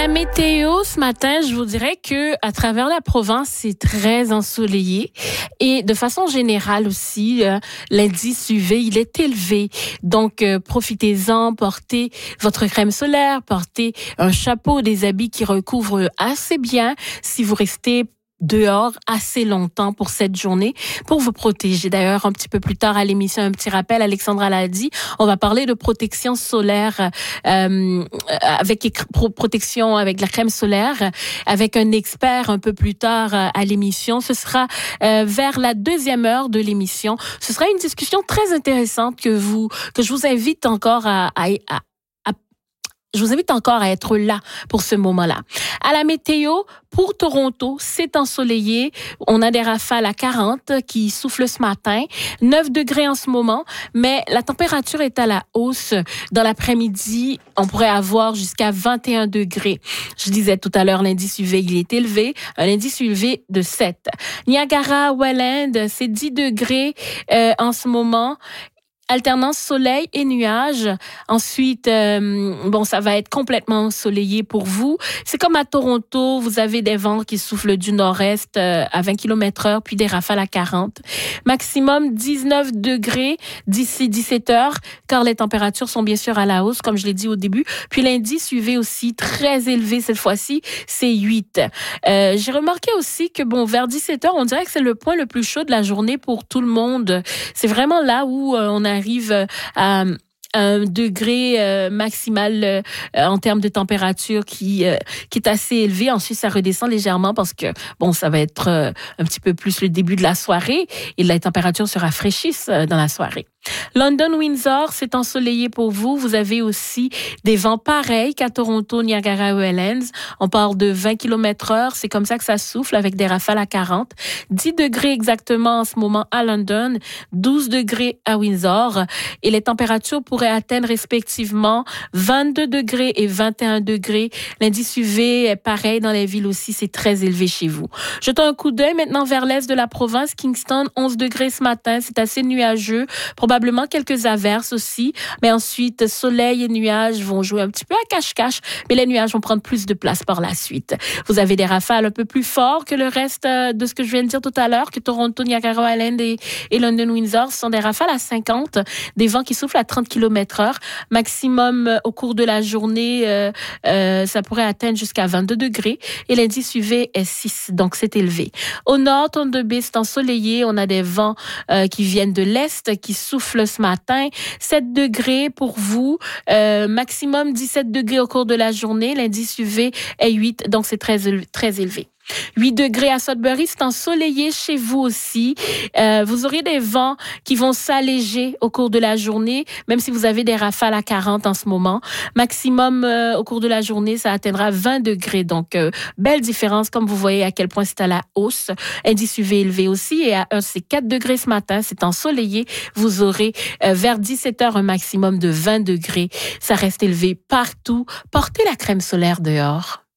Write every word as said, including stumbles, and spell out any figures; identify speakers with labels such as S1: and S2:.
S1: la météo, ce matin, je vous dirais que à travers la province, c'est très ensoleillé et de façon générale aussi, euh, l'indice U V, il est élevé. Donc, euh, profitez-en, portez votre crème solaire, portez un chapeau, des habits qui recouvrent assez bien si vous restez dehors assez longtemps pour cette journée pour vous protéger. D'ailleurs, un petit peu plus tard à l'émission, un petit rappel, Alexandra l'a dit, on va parler de protection solaire euh, avec pro- protection avec la crème solaire avec un expert un peu plus tard à l'émission. Ce sera euh, vers la deuxième heure de l'émission. Ce sera une discussion très intéressante que vous que je vous invite encore à, à, à Je vous invite encore à être là pour ce moment-là. À la météo, pour Toronto, c'est ensoleillé. On a des rafales à quarante qui soufflent ce matin. neuf degrés en ce moment, mais la température est à la hausse. Dans l'après-midi, on pourrait avoir jusqu'à vingt et un degrés. Je disais tout à l'heure, l'indice U V, il est élevé. Un indice U V de sept. Niagara-Welland, c'est dix degrés euh, en ce moment. Alternance soleil et nuages. Ensuite, euh, bon, ça va être complètement ensoleillé pour vous. C'est comme à Toronto, vous avez des vents qui soufflent du nord-est euh, à vingt kilomètres heure, puis des rafales à quarante. Maximum dix-neuf degrés d'ici dix-sept heures, car les températures sont bien sûr à la hausse, comme je l'ai dit au début. Puis l'indice U V aussi très élevé cette fois-ci, c'est huit. Euh, j'ai remarqué aussi que bon, vers dix-sept heures, on dirait que c'est le point le plus chaud de la journée pour tout le monde. C'est vraiment là où euh, on a arrive à un degré euh, maximal euh, en termes de température qui euh, qui est assez élevé. Ensuite, ça redescend légèrement parce que bon, ça va être euh, un petit peu plus le début de la soirée et la température se rafraîchisse euh, dans la soirée. London-Windsor, c'est ensoleillé pour vous. Vous avez aussi des vents pareils qu'à Toronto, Niagara-Welland. On parle de vingt kilomètres heure. C'est comme ça que ça souffle avec des rafales à quarante. dix degrés exactement en ce moment à London, douze degrés à Windsor. Et les températures pourraient atteindre respectivement vingt-deux degrés et vingt et un degrés. L'indice U V est pareil dans les villes aussi. C'est très élevé chez vous. Jetons un coup d'œil maintenant vers l'est de la province. Kingston, onze degrés ce matin. C'est assez nuageux. Probablement quelques averses aussi, mais ensuite, soleil et nuages vont jouer un petit peu à cache-cache, mais les nuages vont prendre plus de place par la suite. Vous avez des rafales un peu plus forts que le reste de ce que je viens de dire tout à l'heure, que Toronto, Niagara-Welland et, et London-Windsor. Ce sont des rafales à cinquante, des vents qui soufflent à trente kilomètres heure. Maximum au cours de la journée, euh, euh, ça pourrait atteindre jusqu'à vingt-deux degrés et l'indice U V est six, donc c'est élevé. Au nord, Thunder Bay, c'est ensoleillé. On a des vents euh, qui viennent de l'est, qui souffle ce matin, sept degrés pour vous, euh, maximum dix-sept degrés au cours de la journée, l'indice U V est huit, donc c'est très, très élevé. huit degrés à Sudbury, c'est ensoleillé chez vous aussi. Euh, vous aurez des vents qui vont s'alléger au cours de la journée, même si vous avez des rafales à quarante en ce moment. Maximum euh, au cours de la journée, ça atteindra vingt degrés. Donc, euh, belle différence, comme vous voyez à quel point c'est à la hausse. Indice U V élevé aussi. Et à un, c'est quatre degrés ce matin, c'est ensoleillé. Vous aurez euh, vers dix-sept heures un maximum de vingt degrés. Ça reste élevé partout. Portez la crème solaire dehors.